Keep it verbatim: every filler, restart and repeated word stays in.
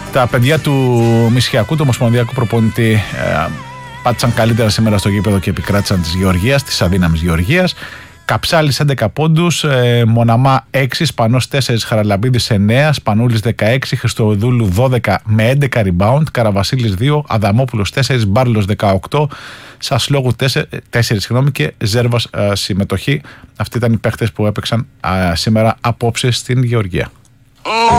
Τα παιδιά του Μισχιακού, του ομοσπονδιακού προπονητή, ε, πάτησαν καλύτερα σήμερα στο γήπεδο και επικράτησαν της Γεωργίας, της αδύναμης Γεωργίας. Καψάλης έντεκα πόντους, ε, Μοναμά έξι, Σπανός τέσσερα, Χαραλαμπίδης εννέα, Σπανούλης δεκαέξι, Χριστοδούλου δώδεκα με έντεκα rebound, Καραβασίλης δύο, Αδαμόπουλος τέσσερα, Μπάρλος δεκαοκτώ, Σασλόγου τέσσερα, τέσσερα συγγνώμη, και Ζέρβας ε, συμμετοχή. Αυτοί ήταν οι παίχτες που έπαιξαν ε, σήμερα απόψε στην Γεωργία.